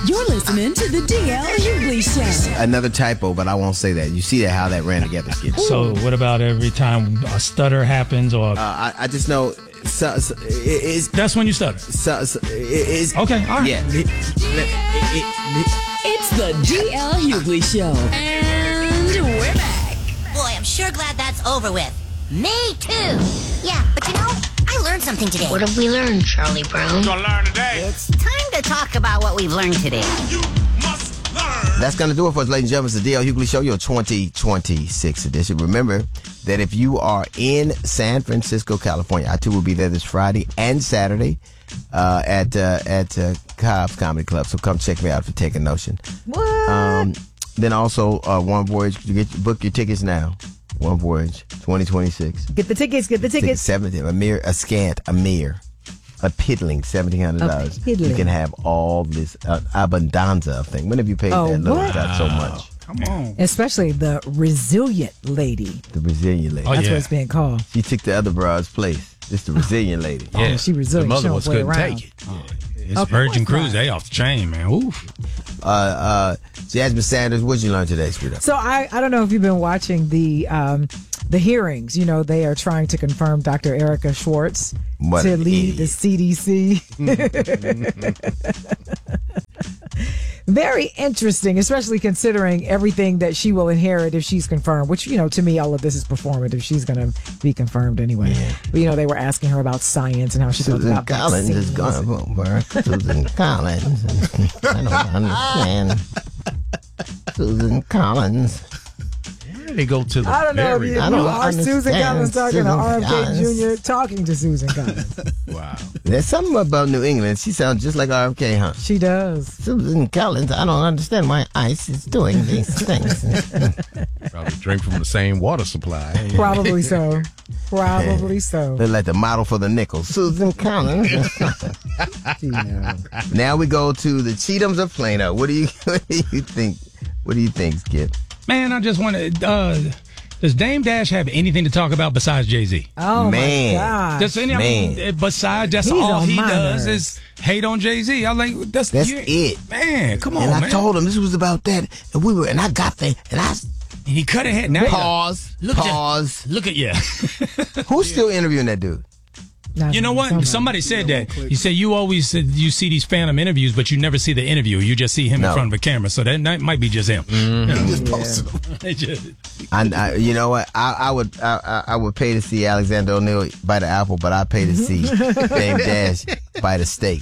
You're listening to the DL Hughley Show. Another typo, but I won't say that. You see that how that ran together, Skip. So what about every time a stutter happens or... I just know... That's when you stutter. Okay, all right. Yeah. It's the DL Hughley Show. And we're back. Boy, I'm sure glad that's over with. Me too. Yeah, but you know, I learned something today. What have we learned, Charlie Brown? Gonna learn today. It's time to talk about what we've learned today. You must learn. That's going to do it for us, ladies and gentlemen. It's the DL Hughley Show, your 2026 edition. Remember that if you are in San Francisco, California, I too will be there this Friday and Saturday at Cobb's Comedy Club. So come check me out for Take a Notion. What? Then also, One Voyage. Book your tickets now. One Voyage 2026. Get the tickets. Get the tickets. A mere piddling $1,700. You can have all this abundanza of things. When have you paid that little dot so much? Come on. Especially the resilient lady. The resilient lady. That's what it's being called. She took the other bro's place. It's the resilient lady. Yeah, she resilient. The mother she ones don't play couldn't around. take it. It's Virgin Cruise. They off the chain, man. Oof. Jasmine Sanders, what did you learn today, sweetheart? So I don't know if you've been watching the hearings. You know, they are trying to confirm Dr. Erica Schwartz to lead the CDC. Very interesting, especially considering everything that she will inherit if she's confirmed, which, you know, to me, all of this is performative. She's going to be confirmed anyway. Yeah. But, you know, they were asking her about science and how she felt about Collins vaccines. is going to work. Susan Collins. I don't understand. Susan Collins. Where did they go to the I don't know if you are Susan Collins talking to RFK Collins. Jr. talking to Susan Collins. Wow. There's something about New England. She sounds just like RFK, huh? She does. Susan Collins, I don't understand why ICE is doing these things. Probably drink from the same water supply. Probably so. Probably so. They're like the model for the nickel. Susan Collins. Now we go to the Cheatums of Plano. What do you think? What do you think, Skip? Man, I just want to... does Dame Dash have anything to talk about besides Jay-Z? Oh, my God. Besides, that's all he does is hate on Jay-Z. I'm like, that's it. Man, come on, and man. I told him this was about that. And I got there. And he cut ahead. Now Pause. Look at you. Who's still interviewing that dude? You know what? Somebody said that. He said you always you see these phantom interviews, but you never see the interview. You just see him in front of a camera. So that might be just him. Mm-hmm. You know? He just posted him. You know what? I would pay to see Alexander O'Neal bite an apple, but I pay to see Dame Dash bite a steak.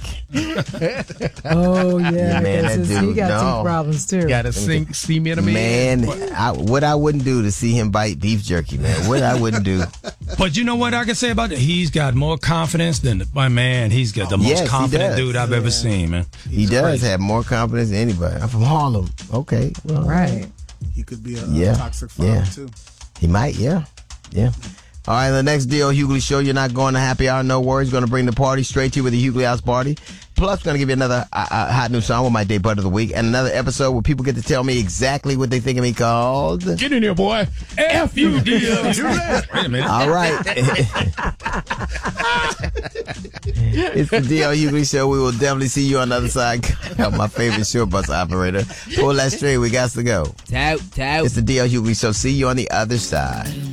Oh yeah, man, that dude. He got teeth problems too. Got to see me in a man. What I wouldn't do to see him bite beef jerky, man. What I wouldn't do. But you know what I can say about that? He's got more confidence than my man. He's got the most confident dude I've ever seen, man. He does have more confidence than anybody. I'm from Harlem. Okay, well, right. He could be a toxic father too. He might, yeah. All right, the next DL Hughley Show. You're not going to happy hour, no worries. Going to bring the party straight to you with the Hughley House Party. Plus, going to give you another hot new song with my Day Butt of the Week, and another episode where people get to tell me exactly what they think of me called. Get in here, boy. F-U-D-L. Wait a minute. All right. It's the DL Hughley Show. We will definitely see you on the other side. My favorite short bus operator. Pull that string. We got to go. Tout. It's the DL Hughley Show. See you on the other side.